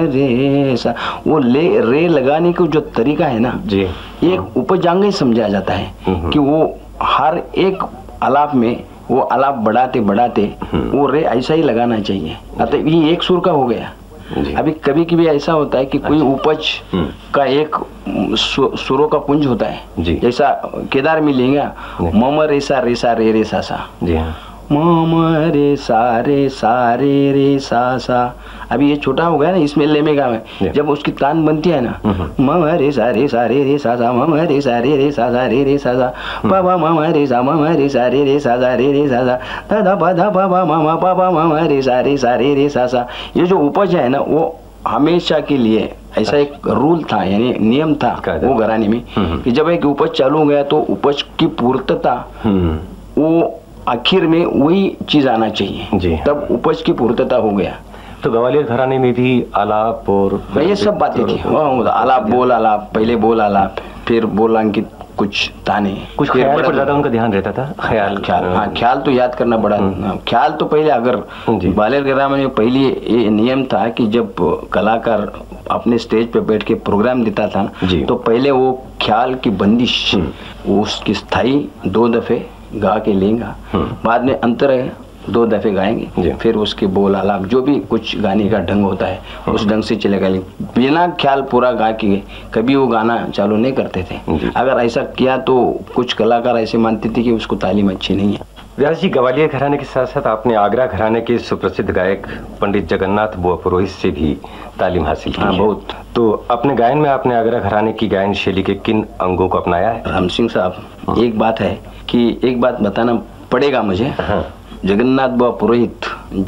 रे सा, वो रे लगाने का जो तरीका है ना जी, एक उपजांग ही समझा जाता है कि वो हर एक आलाप में वो आलाप बढ़ाते बढ़ाते वो रे ऐसा ही लगाना चाहिए। अतः ये एक सुर का हो गया। अभी कभी कभी ऐसा होता है कि कोई उपज का एक सुरों का पुंज होता है, जैसा केदार में लेंगे मम रे सा रे रे सा सा, मम रे सा रे सा। अभी ये छोटा हो गया ना, इसमें लेमेगा में जब उसकी तान बनती है ना, मम रे सा रे सा सा, मम रे सा रे सा रे सा सा, पापा मम रे सा रे सा रे सा सा, दादा पादा पापा मम पापा मम रे सा सा। ये जो उपज है ना वो हमेशा के लिए ऐसा एक रूल था, यानी नियम था वो घराने में कि जब एक उपज चालू हो गया तो उपज की पूर्तता वो आखिर में वही चीज आना चाहिए, तब उपज की पूर्तता हो गया। तो ग्वालियर घराने में भी आलाप और ये सब बातें थी। आलाप बोल आलाप, पहले बोल आलाप, फिर बोल अंकित, कुछ ताने, कुछ ख्याल पर ज्यादा उनका ध्यान रहता था। ख्याल तो याद करना बड़ा। ख्याल तो पहले अगर ग्वालियर घराने में पहले ये नियम था कि जब कलाकार अपने स्टेज पे बैठ के प्रोग्राम देता था तो पहले वो ख्याल की बंदिश उसकी स्थाई 2 दफे गा के लेंगा, बाद में अंतर है 2 दफे गाएंगे, फिर उसके बोल आलाप जो भी कुछ गाने का ढंग होता है उस ढंग से चलेगा। बिना ख्याल पूरा गा के कभी वो गाना चालू नहीं करते थे। अगर ऐसा किया तो कुछ कलाकार ऐसे मानते थे कि उसको तालीम अच्छी नहीं है। व्यास जी, ग्वालियर घराने के साथ साथ आपने आगरा घराने के सुप्रसिद्ध गायक पंडित जगन्नाथ बुआ पुरोहित से भी तालीम हासिल की है। बहुत। तो अपने गायन में आपने आगरा घराने की गायन शैली के किन अंगों को अपनाया है? राम सिंह साहब, एक बात है कि एक बात बताना पड़ेगा मुझे। जगन्नाथ बुआ पुरोहित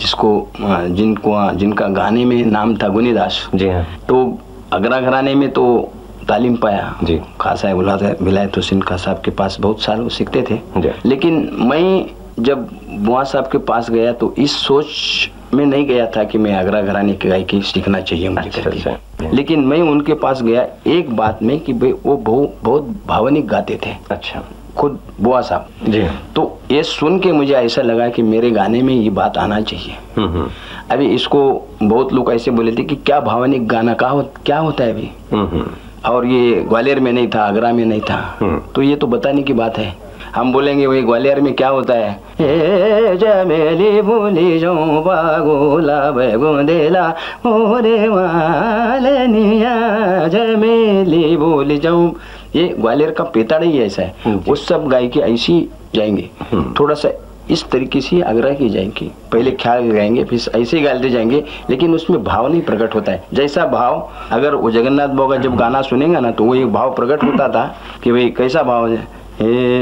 जिनका गाने में नाम था गुनीदास जी हाँ, तो आगरा घराने में तो तालीम पाया जी। खासा विलायत हुसैन खां साहब के पास बहुत साल वो सीखते थे, लेकिन मैं जब बुआ साहब के पास गया तो इस सोच में नहीं गया था कि मैं आगरा घराने की गायकी सीखना चाहिए मुझे। लेकिन मैं उनके पास गया एक बात में कि भाई वो बहुत भावनिक गाते थे। अच्छा, खुद बुआ साहब जी। तो ये सुन के मुझे ऐसा लगा कि मेरे गाने में ये बात आना चाहिए। अभी इसको बहुत लोग ऐसे बोले थे कि क्या भावनिक गाना क्या होता है अभी, और ये ग्वालियर में नहीं था, आगरा में नहीं था, तो ये तो बताने की बात है। हम बोलेंगे वही ग्वालियर में क्या होता है, हे जमेली भूली जाऊं बागोला बेगोंदेला मोरे मालनिया जमेली भूली जाऊं, ये ग्वालियर का पेताड़ा ही ऐसा है। वो सब गायकी ऐसी जाएंगे, थोड़ा सा इस तरीके से आग्रह की जाएंगी, पहले ख्याल गाएंगे फिर ऐसे ही गाते जाएंगे, लेकिन उसमें भाव नहीं प्रकट होता है। जैसा भाव अगर वो जगन्नाथ बुआ का जब गाना सुनेगा ना तो वो एक भाव प्रकट होता था कि भाई कैसा भाव है,